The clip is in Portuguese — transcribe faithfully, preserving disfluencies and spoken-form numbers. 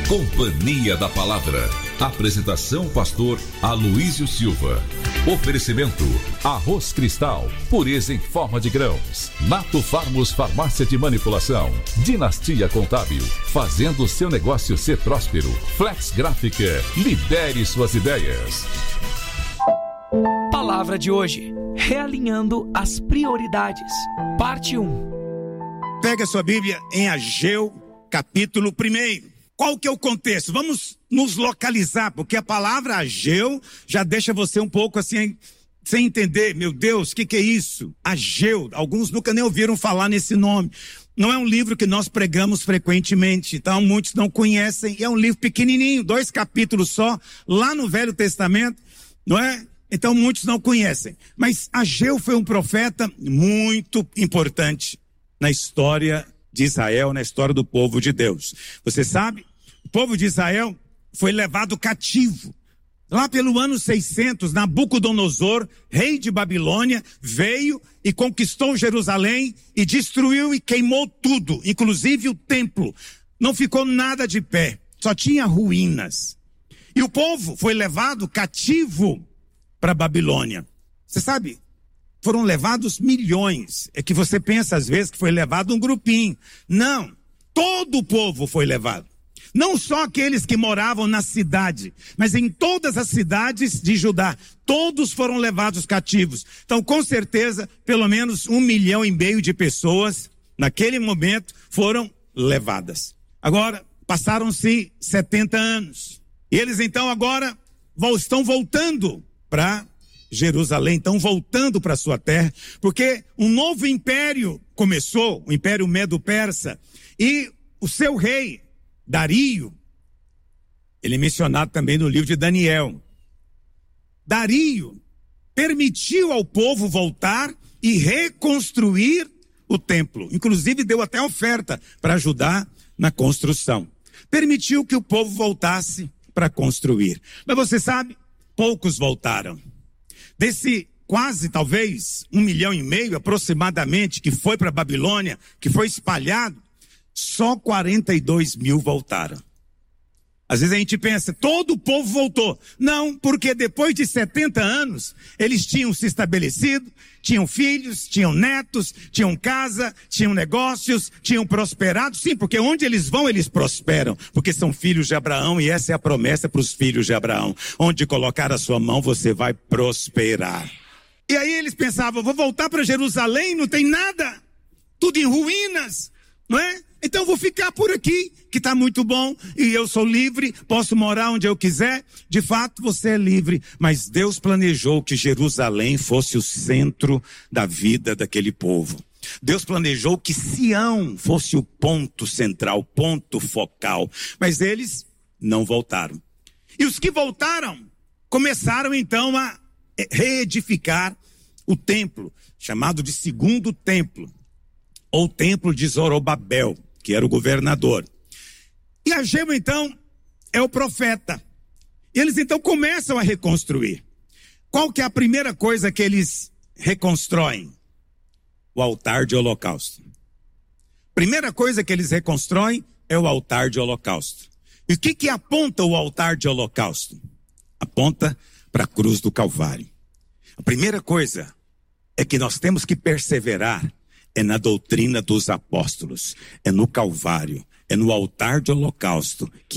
Companhia da Palavra. Apresentação pastor Aloísio Silva. Oferecimento Arroz Cristal, pureza em forma de grãos. Nato Farmos Farmácia de Manipulação. Dinastia Contábil, fazendo o seu negócio ser próspero. Flex Gráfica, lidere suas ideias. Palavra de hoje: realinhando as prioridades. Parte um. Pega a sua Bíblia em Ageu, capítulo primeiro. Qual que é o contexto? Vamos nos localizar, porque a palavra Ageu já deixa você um pouco assim, sem entender. Meu Deus, o que, que é isso? Ageu, alguns nunca nem ouviram falar nesse nome. Não é um livro que nós pregamos frequentemente, então muitos não conhecem. É um livro pequenininho, dois capítulos só, lá no Velho Testamento, não é? Então muitos não conhecem. Mas Ageu foi um profeta muito importante na história de Israel, na história do povo de Deus. Você sabe, o povo de Israel foi levado cativo. Lá pelo ano seiscentos, Nabucodonosor, rei de Babilônia, veio e conquistou Jerusalém e destruiu e queimou tudo, inclusive o templo. Não ficou nada de pé, só tinha ruínas. E o povo foi levado cativo para Babilônia. Você sabe, foram levados milhões. É que você pensa às vezes que foi levado um grupinho. Não, todo o povo foi levado. Não só aqueles que moravam na cidade, mas em todas as cidades de Judá. Todos foram levados cativos. Então, com certeza, pelo menos um milhão e meio de pessoas, naquele momento, foram levadas. Agora, passaram-se setenta anos. E eles então agora estão voltando para Jerusalém, estão voltando para sua terra, porque um novo império começou, o Império Medo-Persa, e o seu rei, Dario, ele é mencionado também no livro de Daniel. Dario permitiu ao povo voltar e reconstruir o templo, inclusive deu até oferta para ajudar na construção. Permitiu que o povo voltasse para construir. Mas você sabe, poucos voltaram. Desse quase, talvez, um milhão e meio aproximadamente que foi para a Babilônia, que foi espalhado, só quarenta e dois mil voltaram. Às vezes a gente pensa, todo o povo voltou. Não, porque depois de setenta anos, eles tinham se estabelecido, tinham filhos, tinham netos, tinham casa, tinham negócios, tinham prosperado. Sim, porque onde eles vão, eles prosperam, porque são filhos de Abraão e essa é a promessa para os filhos de Abraão. Onde colocar a sua mão, você vai prosperar. E aí eles pensavam, vou voltar para Jerusalém, não tem nada, tudo em ruínas, não é? Então eu vou ficar por aqui, que está muito bom, e eu sou livre, posso morar onde eu quiser. De fato, você é livre, mas Deus planejou que Jerusalém fosse o centro da vida daquele povo. Deus planejou que Sião fosse o ponto central, ponto focal, mas eles não voltaram. E os que voltaram, começaram então a reedificar o templo, chamado de segundo templo, ou templo de Zorobabel, que era o governador. E Ageu, então, é o profeta. E eles, então, começam a reconstruir. Qual que é a primeira coisa que eles reconstroem? O altar de holocausto. Primeira coisa que eles reconstroem é o altar de holocausto. E o que que aponta o altar de holocausto? Aponta para a cruz do Calvário. A primeira coisa é que nós temos que perseverar é na doutrina dos apóstolos, é no Calvário, é no altar de holocausto que